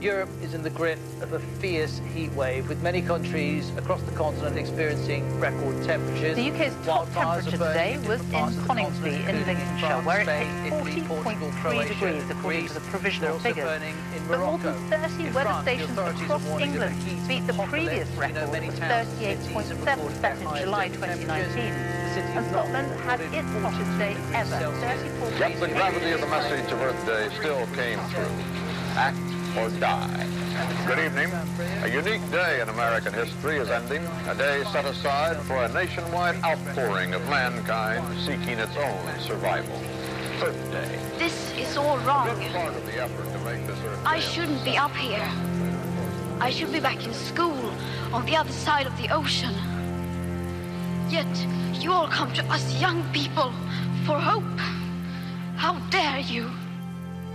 Europe is in the grip of a fierce heat wave, with many countries across the continent experiencing record temperatures. The UK's top temperature today was in Coningsby in Lincolnshire, where it hit 40.3 degrees according to the provisional figures. But more than 30 weather stations across England beat the previous record of 38.7% in July 2019. And Scotland had its hottest day ever, 34. Yet the gravity of the message of Earth Day still came through. Act or die. Good evening. A unique day in American history is ending, a day set aside for a nationwide outpouring of mankind seeking its own survival. Earth Day. This is all wrong. Part of the effort to make this Earth I Day shouldn't be up here. I should be back in school on the other side of the ocean. Yet you all come to us young people for hope. How dare you?